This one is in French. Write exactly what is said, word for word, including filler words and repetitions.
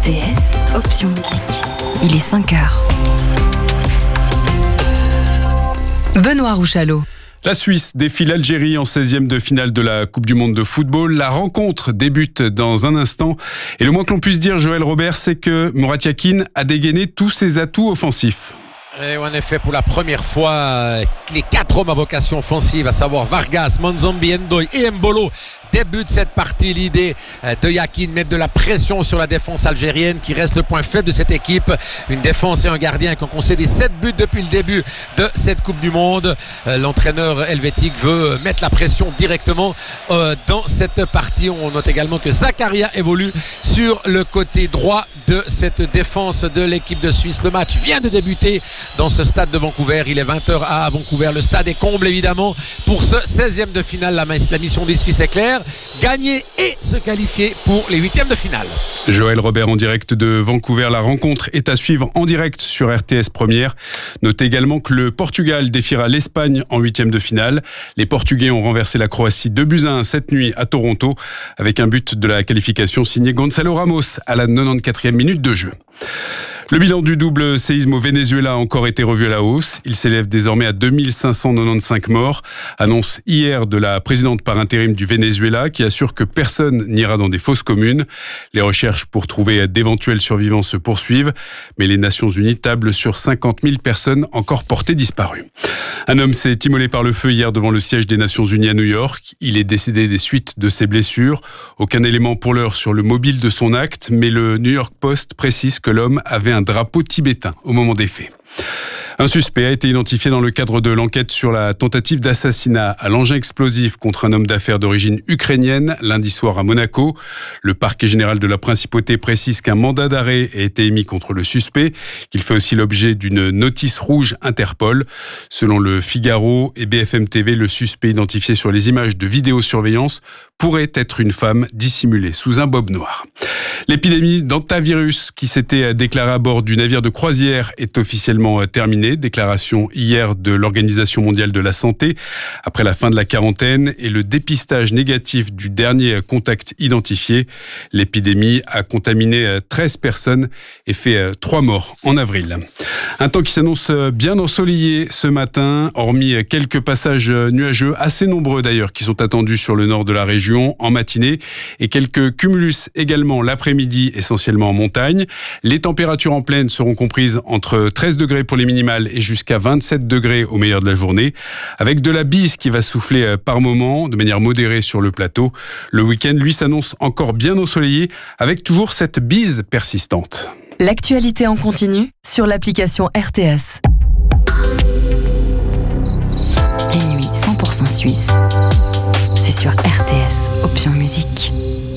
T S, option musique. Il est cinq heures. Benoît Rouchalot. La Suisse défie l'Algérie en seizième de finale de la Coupe du Monde de football. La rencontre débute dans un instant. Et le moins que l'on puisse dire, Joël Robert, c'est que Murat Yakin a dégainé tous ses atouts offensifs. Et en effet, pour la première fois, les quatre hommes à vocation offensive, à savoir Vargas, Manzambi, Ndoye et Mbolo, débutent cette partie. L'idée de Yakin, mettre de la pression sur la défense algérienne qui reste le point faible de cette équipe. Une défense et un gardien qui ont concédé sept buts depuis le début de cette Coupe du Monde. L'entraîneur helvétique veut mettre la pression directement dans cette partie. On note également que Zakaria évolue sur le côté droit de cette défense de l'équipe de Suisse. Le match vient de débuter dans ce stade de Vancouver. Il est vingt heures à Vancouver. Le stade est comble évidemment pour ce seizième de finale. La, la mission des Suisses est claire: gagner et se qualifier pour les huitièmes de finale. Joël Robert en direct de Vancouver. La rencontre est à suivre en direct sur R T S Première. Notez également que le Portugal défiera l'Espagne en huitièmes de finale. Les Portugais ont renversé la Croatie deux buts à un cette nuit à Toronto avec un but de la qualification signé Gonzalo Ramos à la quatre-vingt-quatrième minute de jeu. Le bilan du double séisme au Venezuela a encore été revu à la hausse. Il s'élève désormais à deux mille cinq cent quatre-vingt-quinze morts. Annonce hier de la présidente par intérim du Venezuela qui assure que personne n'ira dans des fosses communes. Les recherches pour trouver d'éventuels survivants se poursuivent, mais les Nations Unies tablent sur cinquante mille personnes encore portées disparues. Un homme s'est immolé par le feu hier devant le siège des Nations Unies à New York. Il est décédé des suites de ses blessures. Aucun élément pour l'heure sur le mobile de son acte, mais le New York Post précise que l'homme avait un un drapeau tibétain au moment des faits. Un suspect a été identifié dans le cadre de l'enquête sur la tentative d'assassinat à l'engin explosif contre un homme d'affaires d'origine ukrainienne lundi soir à Monaco. Le parquet général de la principauté précise qu'un mandat d'arrêt a été émis contre le suspect, qu'il fait aussi l'objet d'une notice rouge Interpol. Selon le Figaro et B F M T V, le suspect identifié sur les images de vidéosurveillance pourrait être une femme dissimulée sous un bob noir. L'épidémie d'hantavirus qui s'était déclarée à bord du navire de croisière est officiellement terminée. Déclaration hier de l'Organisation mondiale de la santé. Après la fin de la quarantaine et le dépistage négatif du dernier contact identifié, l'épidémie a contaminé treize personnes et fait trois morts en avril. Un temps qui s'annonce bien ensoleillé ce matin, hormis quelques passages nuageux, assez nombreux d'ailleurs, qui sont attendus sur le nord de la région en matinée et quelques cumulus également l'après-midi, essentiellement en montagne. Les températures en plaine seront comprises entre treize degrés pour les minimales et jusqu'à vingt-sept degrés au meilleur de la journée, avec de la bise qui va souffler par moments, de manière modérée sur le plateau. Le week-end, lui, s'annonce encore bien ensoleillé, avec toujours cette bise persistante. L'actualité en continu sur l'application R T S. Les nuits cent pour cent suisses, c'est sur R T S, option musique.